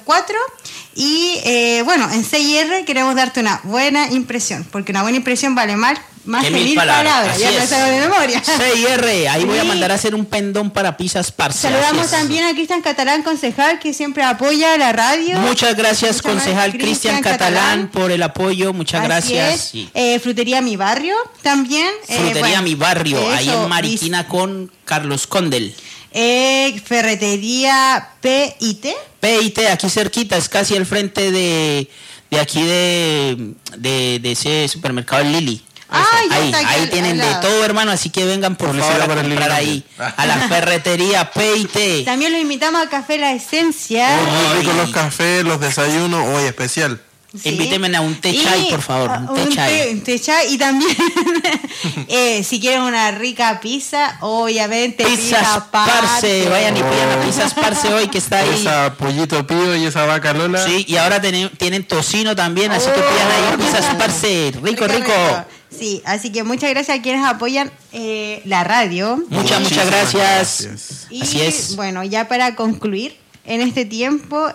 4. Y bueno, en CIR queremos darte una buena impresión, porque una buena impresión vale más que 1000 palabras. Ya lo sabes de memoria. CIR, ahí voy a mandar a hacer un pendón para pizzas parce. Saludamos también a Cristian Catalán, concejal, que siempre apoya la radio. Muchas gracias, concejal Cristian Catalán, por el apoyo. Muchas gracias. Sí. Frutería Mi Barrio también. Frutería Mi Barrio, eso, ahí en Mariquina con Carlos Condel. Ferretería PIT. PIT, aquí cerquita, es casi al frente de aquí de ese supermercado Lili. Ahí tienen de todo, hermano, así que vengan por favor a comprar ahí a la ferretería PIT. También los invitamos a Café La Esencia. Muy ricos los cafés, los desayunos, hoy especial. Sí. Invíteme a un té chai, por favor. Un té chai. Y también, si quieren una rica pizza, obviamente. Pizzas Parce. Vayan y pidan a Pizzas Parce hoy, que está ahí. Esa Pollito Pío y esa Vaca Lola. Sí, y ahora tienen tocino también, así que pidan ahí Pizzas Parce. Rico. Sí, así que muchas gracias a quienes apoyan la radio. Muchas gracias. Y, así es. Bueno, ya para concluir, en este tiempo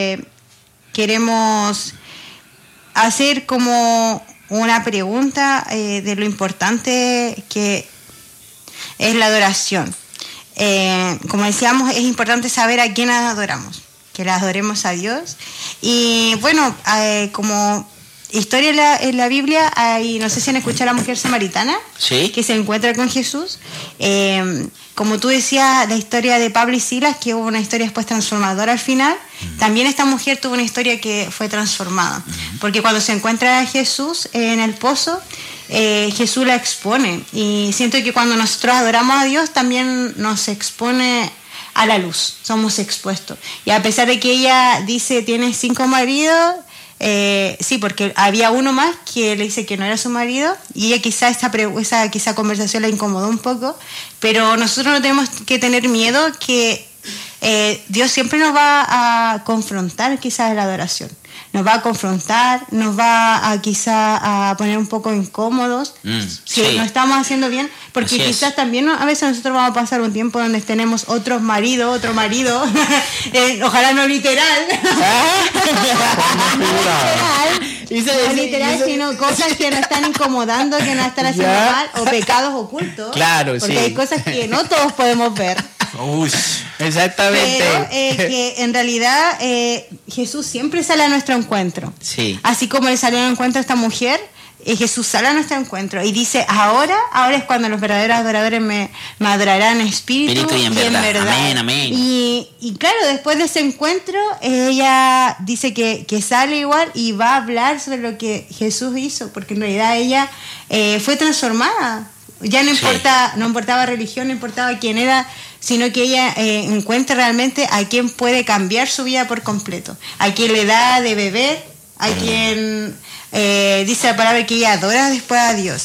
queremos hacer como una pregunta de lo importante que es la adoración. Como decíamos, es importante saber a quién adoramos, que la adoremos a Dios. Y bueno, como historia en la Biblia hay, no sé si han escuchado a la mujer samaritana, ¿sí?, que se encuentra con Jesús. Como tú decías, la historia de Pablo y Silas, que hubo una historia después transformadora al final, también esta mujer tuvo una historia que fue transformada, porque cuando se encuentra a Jesús en el pozo, Jesús la expone, y siento que cuando nosotros adoramos a Dios también nos expone a la luz, somos expuestos. Y a pesar de que ella dice tiene 5 maridos, sí, porque había uno más que le dice que no era su marido, y ella quizá esa conversación la incomodó un poco, pero nosotros no tenemos que tener miedo, que Dios siempre nos va a confrontar quizás en la adoración. Nos va a confrontar, nos va a quizá a poner un poco incómodos si no estamos haciendo bien, porque así quizás también a veces nosotros vamos a pasar un tiempo donde tenemos otro marido, ojalá no literal, no literal, sino cosas que nos están incomodando, que nos están haciendo mal, o pecados ocultos, claro, porque hay cosas que no todos podemos ver. Uy, exactamente. Pero que en realidad Jesús siempre sale a nuestro encuentro. Sí. Así como le salió al encuentro a esta mujer, Jesús sale a nuestro encuentro y dice, ahora es cuando los verdaderos adoradores me adorarán en espíritu y en verdad. Amén. Y claro, después de ese encuentro, ella dice que sale igual y va a hablar sobre lo que Jesús hizo, porque en realidad ella fue transformada. Ya no importaba religión, no importaba quién era, sino que ella encuentra realmente a quien puede cambiar su vida por completo, a quien le da de beber, a quien dice la palabra que ella adora después a Dios.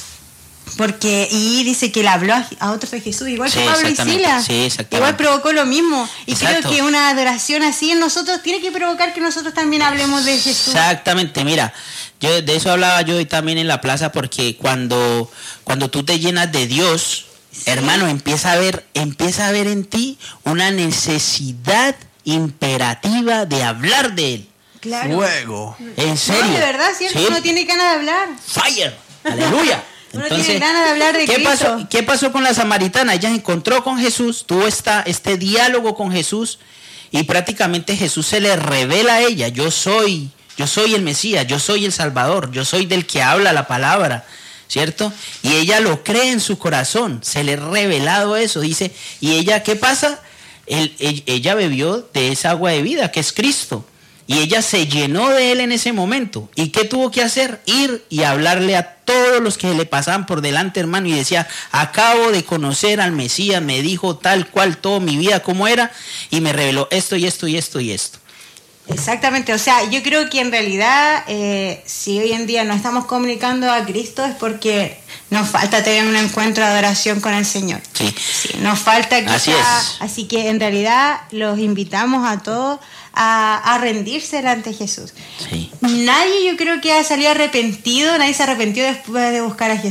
Y dice que le habló a otros de Jesús, igual que Pablo y Silas. Igual provocó lo mismo. Y creo que una adoración así en nosotros tiene que provocar que nosotros también hablemos de Jesús. Exactamente, mira, yo de eso hablaba yo hoy también en la plaza, porque cuando tú te llenas de Dios, hermano, empieza a ver en ti una necesidad imperativa de hablar de Él. Claro. Fuego. En serio. No, de verdad, ¿cierto? Uno tiene ganas de hablar. Fire. Aleluya. Entonces, tiene ganas de hablar de Cristo. ¿Qué pasó con la samaritana? Ella se encontró con Jesús, tuvo este diálogo con Jesús, y prácticamente Jesús se le revela a ella: yo soy el Mesías, yo soy el Salvador, yo soy del que habla la palabra, ¿cierto? Y ella lo cree en su corazón, se le ha revelado eso, dice. Y ella, ¿qué pasa? Ella bebió de esa agua de vida, que es Cristo. Y ella se llenó de Él en ese momento. ¿Y qué tuvo que hacer? Ir y hablarle a todos los que le pasaban por delante, hermano. Y decía: acabo de conocer al Mesías, me dijo tal cual toda mi vida cómo era, y me reveló esto y esto y esto y esto. Exactamente, o sea, yo creo que en realidad si hoy en día no estamos comunicando a Cristo es porque nos falta tener un encuentro de adoración con el Señor. Sí, nos falta quizá, así que en realidad los invitamos a todos a rendirse delante de Jesús. Sí. Nadie, yo creo que ha salido arrepentido, nadie se arrepintió después de buscar a Jesús.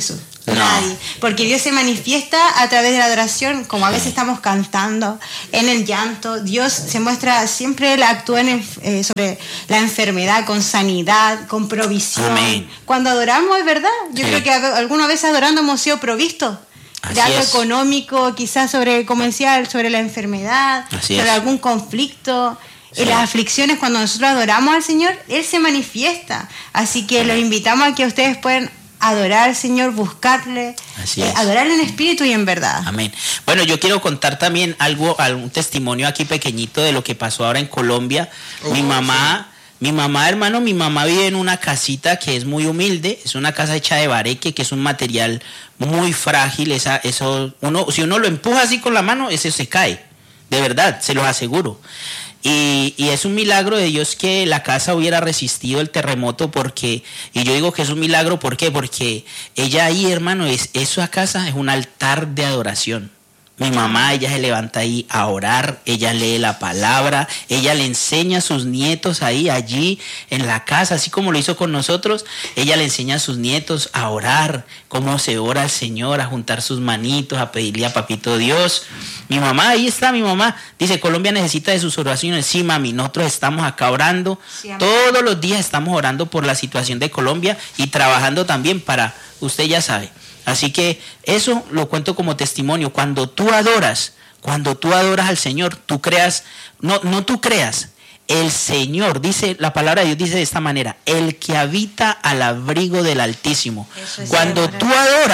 No. Nadie. Porque Dios se manifiesta a través de la adoración, como a veces estamos cantando, en el llanto. Dios se muestra, siempre Él actúa sobre la enfermedad, con sanidad, con provisión. Amén. Cuando adoramos, es verdad. Yo Sí. creo que alguna vez adorando hemos sido provistos. Así De algo es. económico, quizás sobre, como decía, sobre la enfermedad, Así sobre es. algún conflicto. Sí. En las aflicciones, cuando nosotros adoramos al Señor, Él se manifiesta. Así que los invitamos a que ustedes puedan adorar al Señor, buscarle, Así es. adorarle en espíritu y en verdad. Amén. Bueno, yo quiero contar también algún testimonio aquí pequeñito de lo que pasó ahora en Colombia. Mi mamá, hermano, mi mamá vive en una casita que es muy humilde, es una casa hecha de bareque, que es un material muy frágil. Si uno lo empuja así con la mano, ese se cae. De verdad, se los aseguro. Y es un milagro de Dios que la casa hubiera resistido el terremoto y yo digo que es un milagro, ¿por qué? Porque ella ahí, hermano, esa casa es un altar de adoración. Mi mamá, ella se levanta ahí a orar, ella lee la palabra, ella le enseña a sus nietos allí en la casa, así como lo hizo con nosotros. Ella le enseña a sus nietos a orar, cómo se ora al Señor, a juntar sus manitos, a pedirle a Papito Dios. Mi mamá, ahí está mi mamá, dice: Colombia necesita de sus oraciones. Sí, mami, nosotros estamos acá orando, Sí, amén. todos los días estamos orando por la situación de Colombia y trabajando también usted ya sabe. Así que eso lo cuento como testimonio. Cuando tú adoras al Señor, tú creas, no tú creas, el Señor, dice la palabra de Dios, dice de esta manera: el que habita al abrigo del Altísimo. Eso es Cuando cierto.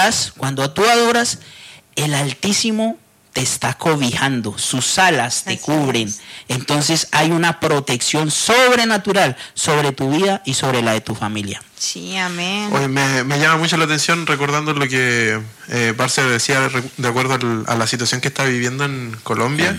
tú adoras, el Altísimo te está cobijando, sus alas te Así cubren. es. Entonces hay una protección sobrenatural sobre tu vida y sobre la de tu familia. Sí, amén. Oye, me llama mucho la atención recordando lo que Parce decía de acuerdo a la situación que está viviendo en Colombia,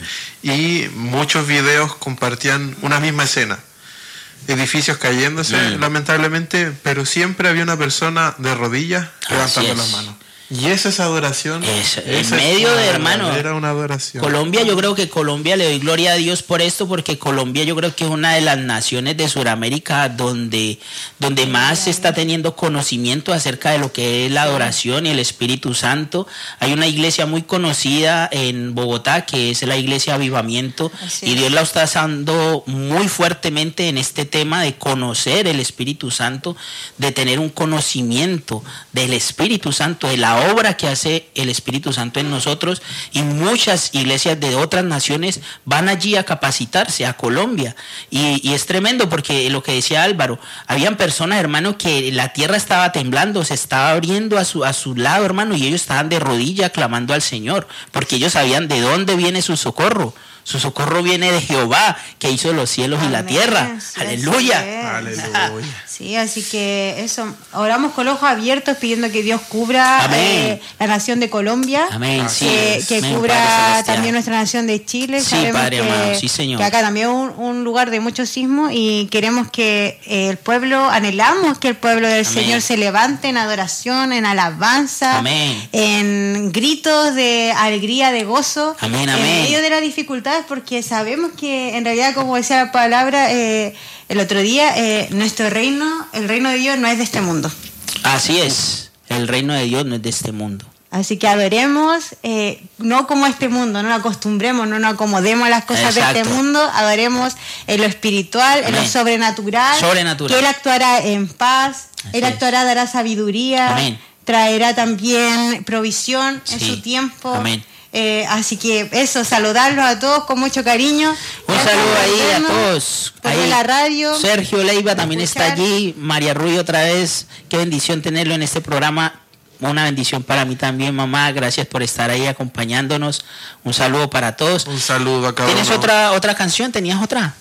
y muchos videos compartían una misma escena. Edificios cayéndose, lamentablemente, pero siempre había una persona de rodillas levantando es. las manos. Y esa es adoración. En medio de, hermano, Era una adoración. Colombia, yo creo que Colombia, le doy gloria a Dios por esto, porque Colombia yo creo que es una de las naciones de Sudamérica donde más se está teniendo conocimiento acerca de lo que es la adoración y el Espíritu Santo. Hay una iglesia muy conocida en Bogotá que es la iglesia Avivamiento, Así y es. Dios la está usando muy fuertemente en este tema de conocer el Espíritu Santo, de tener un conocimiento del Espíritu Santo, de la obra que hace el Espíritu Santo en nosotros. Y muchas iglesias de otras naciones van allí a capacitarse a Colombia, y es tremendo, porque lo que decía Álvaro, habían personas, hermano, que la tierra estaba temblando, se estaba abriendo a su lado, hermano, y ellos estaban de rodillas clamando al Señor, porque ellos sabían de dónde viene su socorro. Su socorro viene de Jehová, que hizo los cielos y la Amén. tierra. Sí, Aleluya. así es. Aleluya. Sí, así que eso, oramos con los ojos abiertos pidiendo que Dios cubra Amén. la nación de Colombia, Amén, sí. que Amén, Padre cubra Celestial. también nuestra nación de Chile. Sí, Sabemos Padre que, amado, sí, Señor. que acá también es un lugar de mucho sismo, y queremos que el pueblo, anhelamos que el pueblo del Amén. Señor se levante en adoración, en alabanza, Amén. en gritos de alegría, de gozo, Amén, en amén. medio de las dificultades, porque sabemos que en realidad, como decía la palabra el otro día, nuestro reino, el reino de Dios no es de este mundo. Así es, el reino de Dios no es de este mundo. Así que adoremos, no como este mundo, no nos acostumbremos, no nos acomodemos a las cosas de este Exacto. mundo, adoremos en lo espiritual, en lo Amén. sobrenatural, Sobrenatural. que Él actuará en paz, Así Él es. actuará, dará sabiduría, Amén. traerá también provisión en Sí. su tiempo. Amén. Así que eso, saludarlos a todos con mucho cariño. Un Gracias saludo por ahí a vernos, todos. por Ahí ver la radio. Sergio Leiva también está escuchar. allí. María Rui otra vez. Qué bendición tenerlo en este programa. Una bendición para mí también, mamá. Gracias por estar ahí acompañándonos. Un saludo para todos. Un saludo a cada ¿Tienes uno. otra canción? ¿Tenías otra?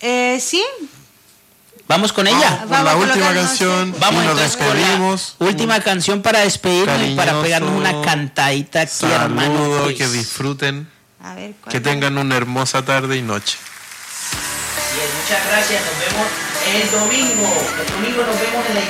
Sí, ¿Vamos con ella? Con la Vamos a última colocarnos, canción Vamos y nos entonces con despedimos. la última canción para despedirnos y para Cariñoso pegarnos una cantadita aquí, hermano. Saludo, Pues, que disfruten, a ver, ¿cuál que es? tengan una hermosa tarde y noche. Bien, muchas gracias. Nos vemos el domingo. El domingo nos vemos en la